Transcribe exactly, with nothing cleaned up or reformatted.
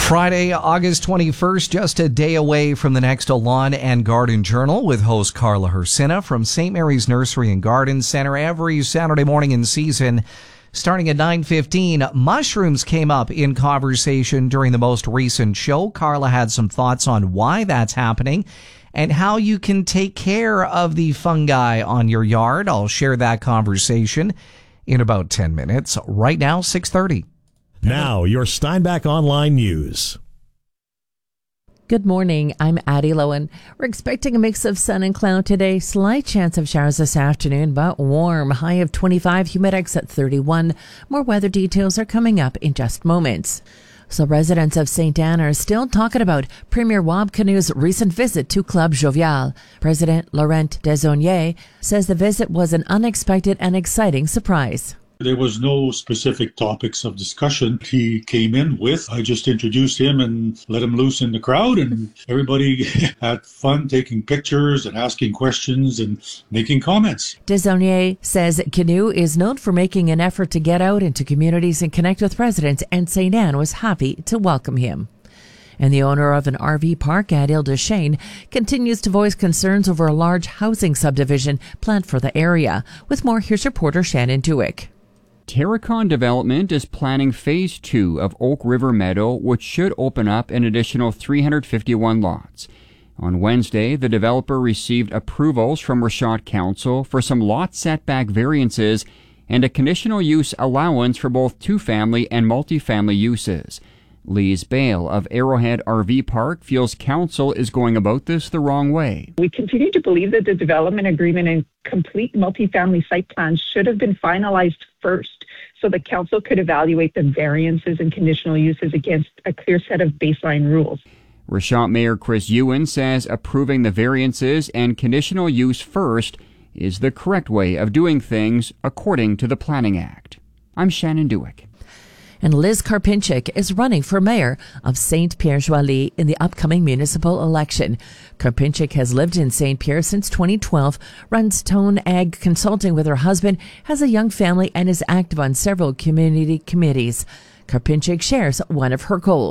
Friday, August twenty-first, just a day away from the next Lawn and Garden Journal with host Carla Hersina from Saint Mary's Nursery and Garden Center every Saturday morning in season. Starting at nine fifteen, mushrooms came up in conversation during the most recent show. Carla had some thoughts on why that's happening and how you can take care of the fungi on your yard. I'll share that conversation in about ten minutes. Right now, six thirty. Now, your Steinbach Online News. Good morning. I'm Addie Lowen. We're expecting a mix of sun and cloud today. Slight chance of showers this afternoon, but warm. High of twenty-five, humidex at thirty-one. More weather details are coming up in just moments. So residents of Saint Anne are still talking about Premier Wab Kinew's recent visit to Club Jovial. President Laurent Desaulniers says the visit was an unexpected and exciting surprise. There was no specific topics of discussion he came in with. I just introduced him and let him loose in the crowd, and everybody had fun taking pictures and asking questions and making comments. Desaulniers says Kinew is known for making an effort to get out into communities and connect with residents, and Saint Anne was happy to welcome him. And the owner of an R V park at Ile de Chêne continues to voice concerns over a large housing subdivision planned for the area. With more, here's reporter Shannon Dewick. Terracon Development is planning phase two of Oak River Meadow, which should open up an additional three hundred fifty-one lots. On Wednesday, the developer received approvals from Rashad Council for some lot setback variances and a conditional use allowance for both two-family and multifamily uses. Lise Bale of Arrowhead R V Park feels council is going about this the wrong way. We continue to believe that the development agreement and complete multifamily site plans should have been finalized first so the council could evaluate the variances and conditional uses against a clear set of baseline rules. Rashad Mayor Chris Ewan says approving the variances and conditional use first is the correct way of doing things according to the Planning Act. I'm Shannon Dewick. And Liz Karpinchik is running for mayor of Saint Pierre-Joly in the upcoming municipal election. Karpinchik has lived in Saint Pierre since twenty twelve, runs Tone Ag Consulting with her husband, has a young family, and is active on several community committees. Karpinchik shares one of her goals.